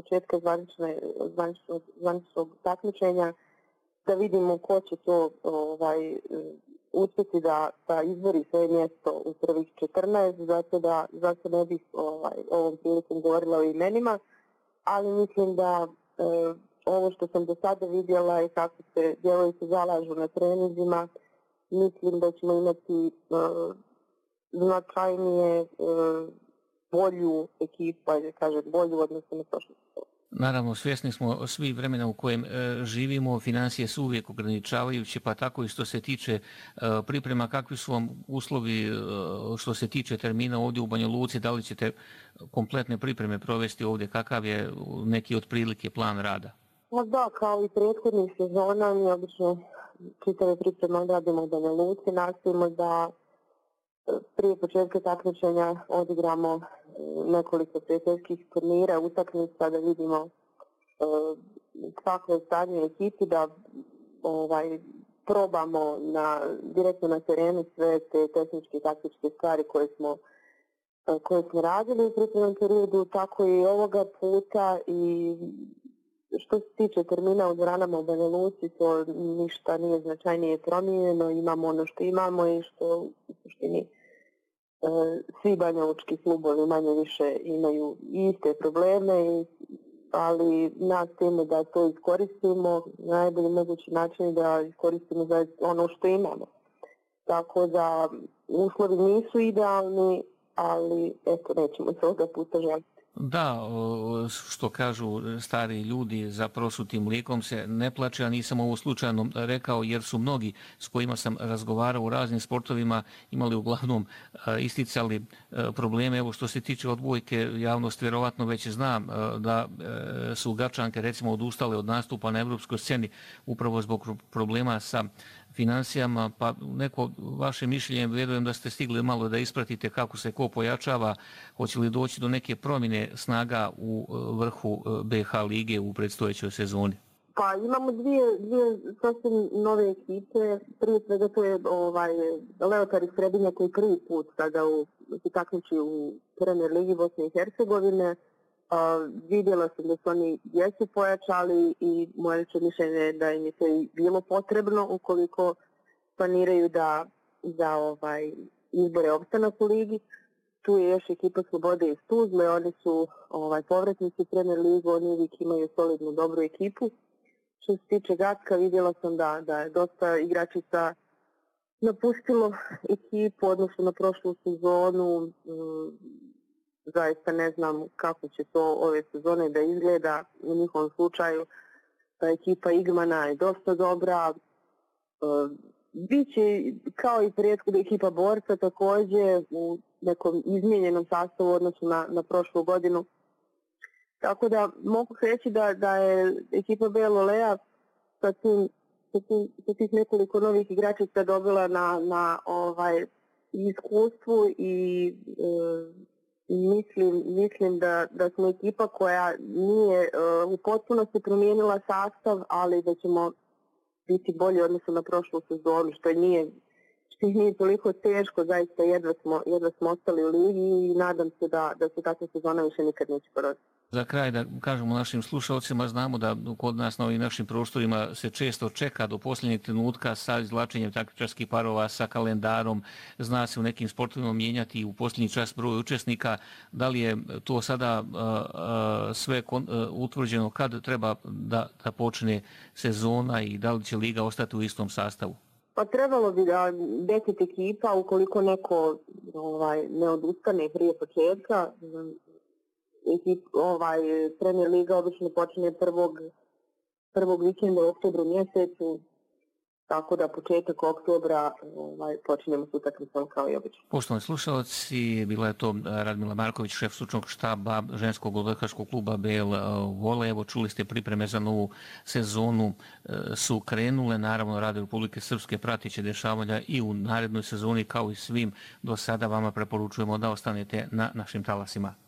početka zvaničnog takmičenja, da vidimo ko će to uspjeti da izbori svoje mjesto u prvih 14, zato ne bih ovom prilikom govorila o imenima, ali mislim da ovo što sam do sada vidjela i kako se djevojke zalažu na treninzima, mislim da ćemo imati značajnije bolju ekipu, bolju odnosno na prošlost. Naravno, svjesni smo svi vremena u kojem živimo, financije su uvijek ograničavajuće, pa tako i što se tiče priprema, kakvi su vam uslovi što se tiče termina ovdje u Banja Luci, da li ćete kompletne pripreme provesti ovdje, kakav je neki otprilike plan rada? Da, kao i prethodnih sezona, mi obično čitave pripreme odradimo u Banja Luci, nastojimo da prije početka takmičenja odigramo nekoliko prijateljskih turnira, utakmica, da vidimo kako je stanje ekipi, da probamo direktno na terenu sve te tehničke i taktičke stvari koje smo radili u pripremnom periodu, tako i ovoga puta. I što se tiče termina u dvoranama u Banja Luci, to ništa nije značajnije promijenjeno, imamo ono što imamo i što u suštini svi banjalučki klubovi manje više imaju iste probleme, ali nastojimo da to iskoristimo na najbolji mogući način, da iskoristimo za ono što imamo. Tako da uslovi nisu idealni, ali eto, nećemo se ovoga puta žaliti. Da, što kažu stari ljudi, za prosutim mlijekom se ne plače, a nisam ovo slučajno rekao jer su mnogi s kojima sam razgovarao u raznim sportovima imali uglavnom isticali probleme. Evo što se tiče odbojke, javnost vjerovatno već znam da su Gačanke recimo odustale od nastupa na evropskoj sceni upravo zbog problema sa financijama, pa neko vaše mišljenje, vjerujem da ste stigli malo da ispratite kako se ko pojačava, hoće li doći do neke promjene snaga u vrhu BH lige u predstojećoj sezoni? Pa imamo dvije sasvim nove ekipe. Prije svega to je Leotar iz Sredinja koji prvi put sada se takmiči u Premier ligi Bosne i Hercegovine. Vidjela sam da su oni jesu pojačali i moje mišljenje je da im je to i bilo potrebno ukoliko planiraju da izbore opstanak u ligi. Tu je još ekipa Slobode iz Tuzle, oni su povratnici Premier ligu, oni uvijek imaju solidnu dobru ekipu. Što se tiče Gacka, vidjela sam da je dosta igračica napustilo ekipu, odnosno na prošlu sezonu. Zaista ne znam kako će to ove sezone da izgleda. U njihovom slučaju ta ekipa Igmana je dosta dobra. Biće kao i prethodna ekipa Borca također u nekom izmijenjenom sastavu odnosu na prošlu godinu. Tako da mogu reći da je ekipa Belolea sa tih nekoliko novih igračica dobila na iskustvu i mislim da smo ekipa koja nije u potpunosti promijenila sastav, ali da ćemo biti bolji odnosno na prošlu sezonu, što nije toliko teško, zaista jedva smo ostali u ligi i nadam se da se takva sezona više nikad neće poroditi. Za kraj da kažemo našim slušalcima, znamo da kod nas na ovim našim prostorima se često čeka do posljednjeg trenutka sa izvlačenjem takmičarskih parova, sa kalendarom, zna se u nekim sportovima mijenjati u posljednji čas broj učesnika. Da li je to sada sve utvrđeno kad treba da počne sezona i da li će liga ostati u istom sastavu? Pa trebalo bi da 10 ekipa, ukoliko neko ne odustane prije početka. Premier liga obično počinje prvog vikenda u oktobru mjesecu, tako da početak oktobra počinjemo s utakmicom kao i obično. Poštovani slušalci, bila je to Radmila Marković, šef stručnog štaba ženskog odbojkaškog kluba BL Vole. Evo, čuli ste pripreme za novu sezonu su krenule. Naravno, Radio Republike Srpske pratit će dešavanja i u narednoj sezoni, kao i svim do sada. Vama preporučujemo da ostanete na našim talasima.